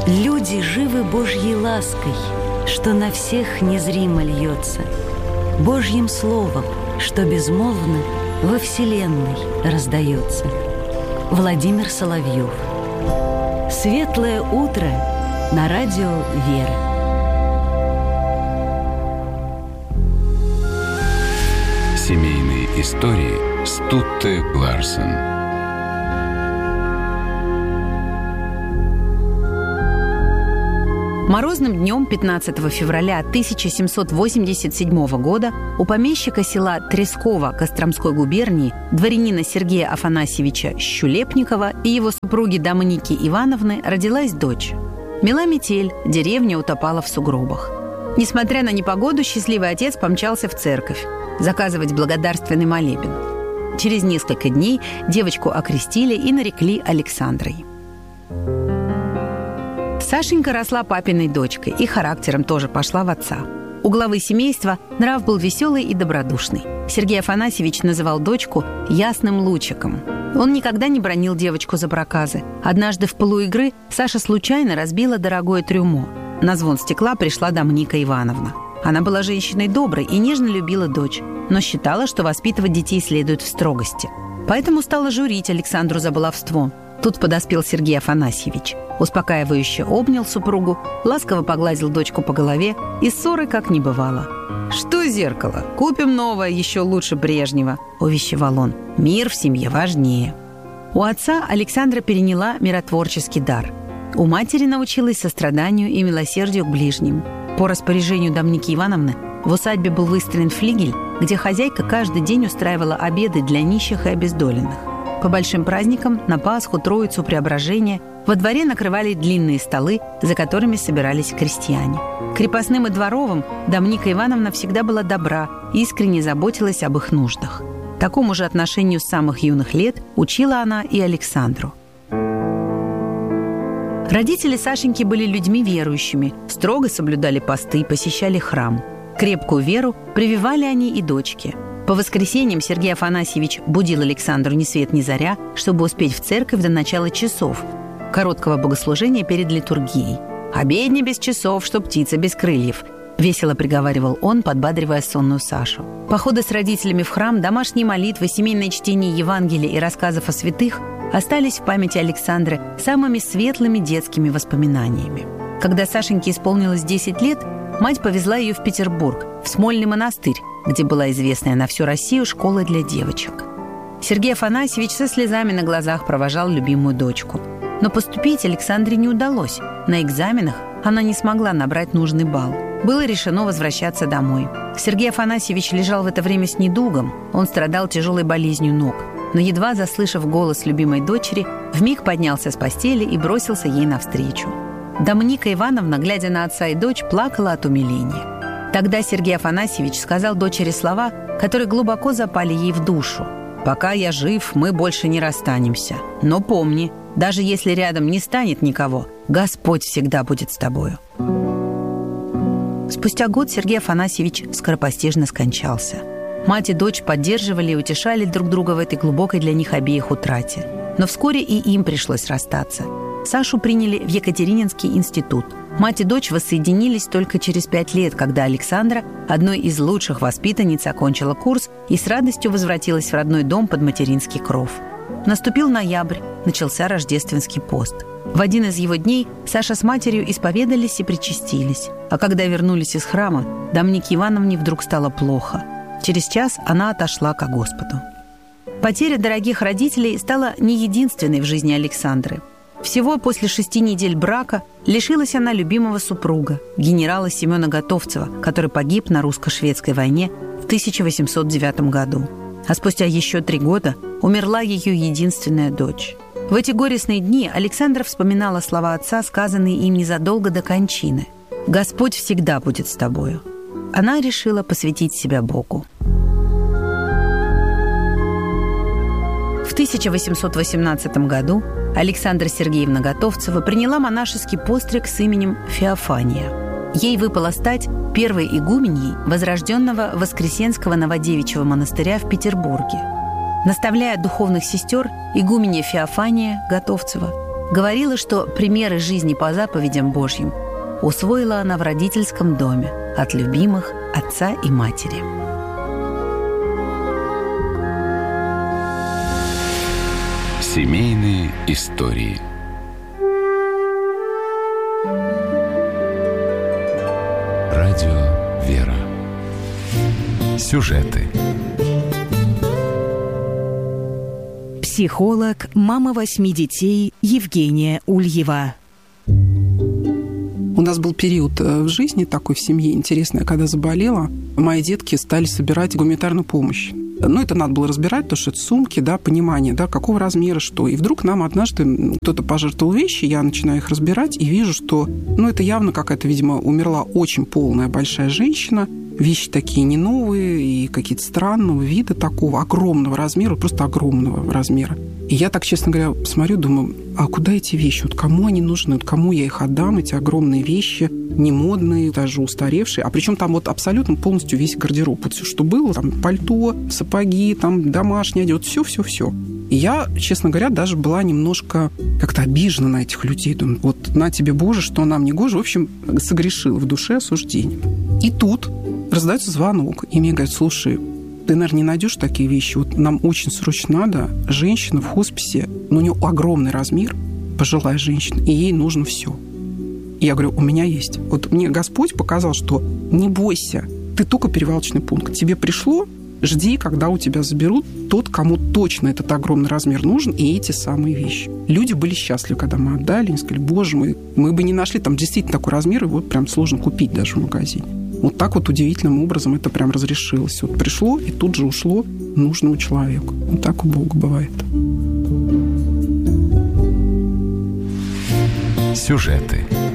Люди живы Божьей лаской, что на всех незримо льется, Божьим словом, что безмолвно во вселенной раздается. Владимир Соловьев. Светлое утро на радио «Вера». Семейные истории с Тутте Ларсен. Морозным днем 15 февраля 1787 года у помещика села Тресково Костромской губернии дворянина Сергея Афанасьевича Щулепникова и его супруги Домники Ивановны родилась дочь. Мела метель, деревня утопала в сугробах. Несмотря на непогоду, счастливый отец помчался в церковь заказывать благодарственный молебен. Через несколько дней девочку окрестили и нарекли Александрой. Сашенька росла папиной дочкой и характером тоже пошла в отца. У главы семейства нрав был веселый и добродушный. Сергей Афанасьевич называл дочку «ясным лучиком». Он никогда не бранил девочку за проказы. Однажды в пылу игры Саша случайно разбила дорогое трюмо. На звон стекла пришла Домника Ивановна. Она была женщиной доброй и нежно любила дочь, но считала, что воспитывать детей следует в строгости. Поэтому стала журить Александру за баловство. Тут подоспел Сергей Афанасьевич. Успокаивающе обнял супругу, ласково погладил дочку по голове, и ссоры как не бывало. «Что зеркало? Купим новое, еще лучше прежнего», – увещевал он. «Мир в семье важнее». У отца Александра переняла миротворческий дар. У матери научилась состраданию и милосердию к ближним. По распоряжению Домники Ивановны в усадьбе был выстроен флигель, где хозяйка каждый день устраивала обеды для нищих и обездоленных. По большим праздникам, на Пасху, Троицу, Преображение, во дворе накрывали длинные столы, за которыми собирались крестьяне. Крепостным и дворовым Домника Ивановна всегда была добра и искренне заботилась об их нуждах. Такому же отношению с самых юных лет учила она и Александру. Родители Сашеньки были людьми верующими, строго соблюдали посты, посещали храм. Крепкую веру прививали они и дочке. По воскресеньям Сергей Афанасьевич будил Александру ни свет ни заря, чтобы успеть в церковь до начала часов, короткого богослужения перед литургией. «Обедня без часов, что птица без крыльев», — весело приговаривал он, подбадривая сонную Сашу. Походы с родителями в храм, домашние молитвы, семейное чтение Евангелия и рассказов о святых остались в памяти Александры самыми светлыми детскими воспоминаниями. Когда Сашеньке исполнилось 10 лет, мать повезла ее в Петербург, в Смольный монастырь, где была известная на всю Россию школа для девочек. Сергей Афанасьевич со слезами на глазах провожал любимую дочку. Но поступить Александре не удалось. На экзаменах она не смогла набрать нужный балл. Было решено возвращаться домой. Сергей Афанасьевич лежал в это время с недугом. Он страдал тяжелой болезнью ног. Но едва заслышав голос любимой дочери, вмиг поднялся с постели и бросился ей навстречу. Домника Ивановна, глядя на отца и дочь, плакала от умиления. Тогда Сергей Афанасьевич сказал дочери слова, которые глубоко запали ей в душу. «Пока я жив, мы больше не расстанемся. Но помни, даже если рядом не станет никого, Господь всегда будет с тобою». Спустя год Сергей Афанасьевич скоропостижно скончался. Мать и дочь поддерживали и утешали друг друга в этой глубокой для них обеих утрате. Но вскоре и им пришлось расстаться. Сашу приняли в Екатерининский институт. Мать и дочь воссоединились только через 5 лет, когда Александра, одной из лучших воспитанниц, окончила курс и с радостью возвратилась в родной дом под материнский кров. Наступил ноябрь, начался рождественский пост. В один из его дней Саша с матерью исповедались и причастились. А когда вернулись из храма, Домнике Ивановне вдруг стало плохо. Через час она отошла ко Господу. Потеря дорогих родителей стала не единственной в жизни Александры. Всего после 6 недель брака лишилась она любимого супруга, генерала Семена Готовцева, который погиб на русско-шведской войне в 1809 году. А спустя еще 3 года умерла ее единственная дочь. В эти горестные дни Александра вспоминала слова отца, сказанные им незадолго до кончины. «Господь всегда будет с тобою». Она решила посвятить себя Богу. В 1818 году Александра Сергеевна Готовцева приняла монашеский постриг с именем Феофания. Ей выпало стать первой игуменьей возрожденного Воскресенского Новодевичьего монастыря в Петербурге. Наставляя духовных сестер, игуменья Феофания Готовцева Говорила, что примеры жизни по заповедям Божьим усвоила она в родительском доме от любимых отца и матери. Семейные истории. Радио «Вера». Сюжеты. Психолог, мама 8 детей Евгения Ульева. У нас был период в жизни такой в семье интересный, когда заболела, мои детки стали собирать гуманитарную помощь. Это надо было разбирать, потому что это сумки, понимание, какого размера что. И вдруг нам однажды кто-то пожертвовал вещи, я начинаю их разбирать и вижу, что, это явно какая-то, видимо, умерла очень полная большая женщина. Вещи такие не новые и какие-то странного вида такого, огромного размера, просто огромного размера. И я так, честно говоря, смотрю, думаю, а куда эти вещи? Кому они нужны? Кому я их отдам, эти огромные вещи, не модные, даже устаревшие? А причем там абсолютно полностью весь гардероб. Все, что было, там пальто, сапоги, там домашняя одежда, все. И я, честно говоря, даже была немножко как-то обижена на этих людей. Думаю, на тебе, Боже, что нам не гоже. В общем, согрешила в душе осуждением. И тут раздается звонок, и мне говорят, слушай, ты, наверное, не найдешь такие вещи. Нам очень срочно надо. Женщина в хосписе, у нее огромный размер, пожилая женщина, и ей нужно все. И я говорю, у меня есть. Мне Господь показал, что не бойся, ты только перевалочный пункт. Тебе пришло, жди, когда у тебя заберут тот, кому точно этот огромный размер нужен, и эти самые вещи. Люди были счастливы, когда мы отдали. Они сказали, Боже мой, мы бы не нашли там действительно такой размер, и прям сложно купить даже в магазине. Так удивительным образом это прям разрешилось. Пришло и тут же ушло нужному человеку. Так у Бога бывает. Сюжеты.